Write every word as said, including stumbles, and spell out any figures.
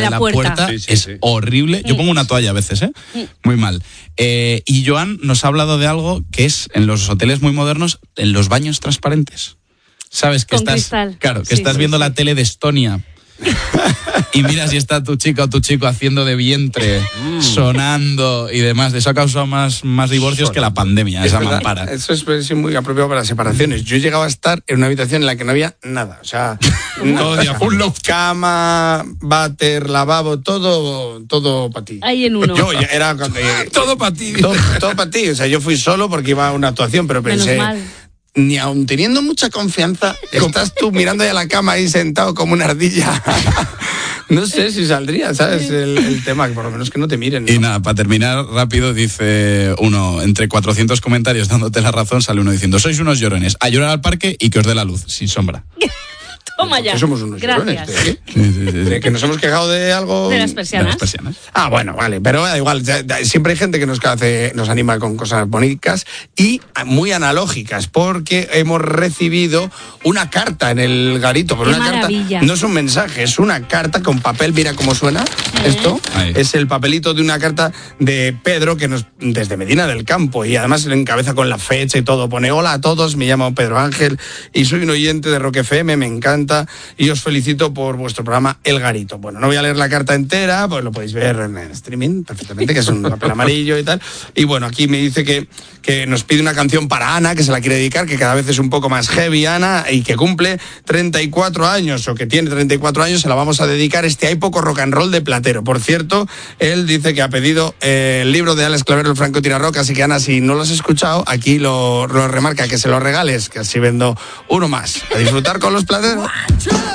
la, la puerta, puerta sí, sí, es sí. horrible. Yo pongo una toalla a veces, ¿eh? Muy mal. Eh, y Joan nos ha hablado de algo que es en los hoteles muy modernos, en los baños transparentes. ¿Sabes? Que Con estás, cristal. claro, que Sí, estás sí, viendo sí. la tele de Estonia. Y mira si está tu chica o tu chico haciendo de vientre, sonando y demás. Eso ha causado más, más divorcios que la pandemia, esa verdad, mampara. Eso es pues, sí, muy apropiado para las separaciones. Yo llegaba a estar en una habitación en la que no había nada. O sea, no, un loft, cama, váter, lavabo, todo, todo para ti. Ahí en uno. Yo ya era cuando llegué- Todo para ti. todo, todo para ti. O sea, yo fui solo porque iba a una actuación, pero Menos pensé, mal. ni aun teniendo mucha confianza, estás tú mirando ahí a la cama ahí sentado como una ardilla. No sé si saldría, ¿sabes? El, el tema, que por lo menos que no te miren, ¿no? Y nada, para terminar rápido, dice uno, entre cuatrocientos comentarios dándote la razón, sale uno diciendo, sois unos llorones, a llorar al parque y que os dé la luz, sin sombra. Toma ya. ¿Qué somos unos llorones? Gracias. ¿De qué? Sí, sí, sí, sí. ¿De que nos hemos quejado de algo? De las De persianas. las persianas. Ah, bueno, vale, pero da igual, ya- ya- siempre hay gente que nos hace, nos anima con cosas bonitas y muy analógicas, porque hemos recibido una carta en el garito, pero Qué una maravilla. carta no es un mensaje, es una carta con papel, mira cómo suena esto, Ahí. es el papelito de una carta de Pedro que nos desde Medina del Campo y además se le encabeza con la fecha y todo, pone hola a todos, me llamo Pedro Ángel y soy un oyente de Rock F M, me encanta y os felicito por vuestro programa El Garito. Bueno, no voy a leer la carta entera, pues lo podéis ver en el streaming perfectamente, que es un papel amarillo y tal. Y bueno, aquí me dice que, que nos pide una canción para Ana, que se la quiere dedicar, que cada vez es un poco más heavy, Ana, y que cumple treinta y cuatro años, o que tiene treinta y cuatro años, se la vamos a dedicar este Hay poco rock and roll de Platero. Por cierto, él dice que ha pedido eh, el libro de Alex Clavero, El Franco Tirarroca, así que Ana, si no lo has escuchado, aquí lo, lo remarca, que se lo regales, que así vendo uno más. A disfrutar con los Plateros.